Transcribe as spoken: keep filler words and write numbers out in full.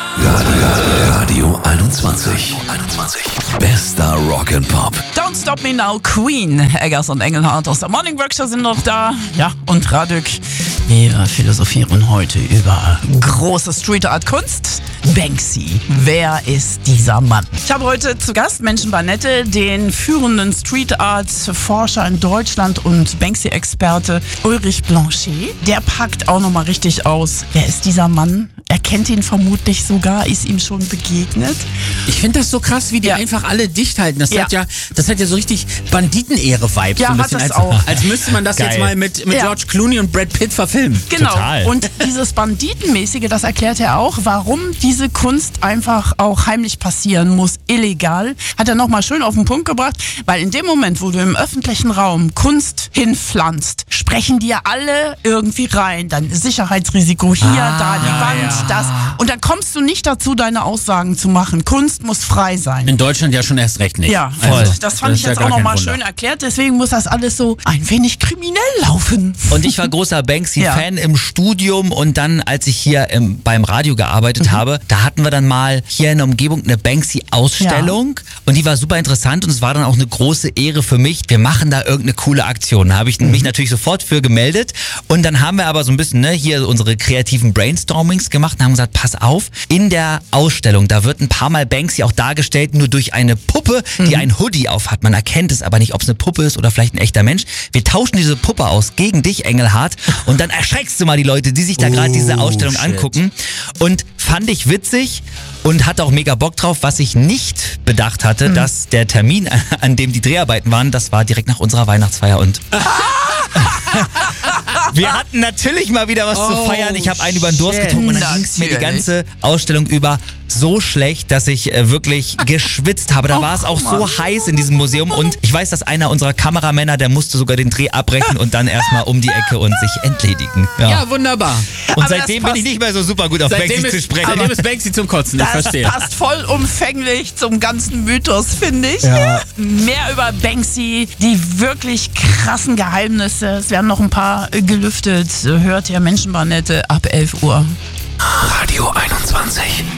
Radio einundzwanzig. einundzwanzig. Bester Rock and Pop. Don't Stop Me Now, Queen. Eggers und Engelhardt aus der Morning Workshop sind noch da. Ja, und Radük. Wir philosophieren heute über große Street Art Kunst. Banksy. Wer ist dieser Mann? Ich habe heute zu Gast Menschen Barnette, den führenden Street Art Forscher in Deutschland und Banksy-Experte Ulrich Blanchet. Der packt auch nochmal richtig aus. Wer ist dieser Mann? Er kennt ihn vermutlich sogar, ist ihm schon begegnet. Ich finde das so krass, wie die ja. einfach alle dicht halten. Das, ja. Hat ja, das hat ja so richtig Banditenehre-Vibes. Ja, so hat das als, auch. Als müsste man das Geil. jetzt mal mit, mit ja. George Clooney und Brad Pitt verfilmen. Genau. Total. Und dieses Banditenmäßige, das erklärt er auch, warum diese Kunst einfach auch heimlich passieren muss, illegal. Hat er nochmal schön auf den Punkt gebracht, weil in dem Moment, wo du im öffentlichen Raum Kunst hinpflanzt, sprechen dir alle irgendwie rein. Dann Sicherheitsrisiko hier, ah, da die ja, Wand, ja. das. Und dann kommst du nicht dazu, deine Aussagen zu machen. Kunst muss frei sein. In Deutschland ja schon erst recht nicht. Ja, voll. Also, das fand das ich jetzt ja auch nochmal schön erklärt. Deswegen muss das alles so ein wenig kriminell laufen. Und ich war großer Banksy-Fan ja. im Studium und dann, als ich hier im, beim Radio gearbeitet mhm. habe, da hatten wir dann mal hier in der Umgebung eine Banksy-Ausstellung ja. und die war super interessant und es war dann auch eine große Ehre für mich. Wir machen da irgendeine coole Aktion. Da habe ich mhm. mich natürlich sofort für gemeldet und dann haben wir aber so ein bisschen ne, hier unsere kreativen Brainstormings gemacht und haben gesagt, pass auf, in der Ausstellung, da wird ein paar Mal Banksy auch dargestellt, nur durch eine Puppe, die mhm. ein Hoodie auf hat. Man erkennt es aber nicht, ob es eine Puppe ist oder vielleicht ein echter Mensch. Wir tauschen diese Puppe aus gegen dich, Engelhardt, und dann erschreckst du mal die Leute, die sich da gerade oh, diese Ausstellung shit. angucken. Und fand ich witzig und hatte auch mega Bock drauf, was ich nicht bedacht hatte, mhm. dass der Termin, an dem die Dreharbeiten waren, das war direkt nach unserer Weihnachtsfeier und wir hatten natürlich mal wieder was oh, zu feiern. Ich habe einen über den Durst getrunken und dann ging es mir die ganze Ausstellung über so schlecht, dass ich äh, wirklich geschwitzt habe. Da oh, war es auch Mann. so heiß in diesem Museum und ich weiß, dass einer unserer Kameramänner, der musste sogar den Dreh abbrechen und dann erstmal um die Ecke und sich entledigen. Ja, ja wunderbar. Und aber seitdem bin ich nicht mehr so super gut auf Banksy ist, zu sprechen. Seitdem ist Banksy zum Kotzen, das ich verstehe. Das passt vollumfänglich zum ganzen Mythos, finde ich. Ja. Mehr über Banksy, die wirklich krassen Geheimnisse. Es werden noch ein paar gelüftet. Hört ihr Menschen Barnette ab elf Uhr. Radio einundzwanzig.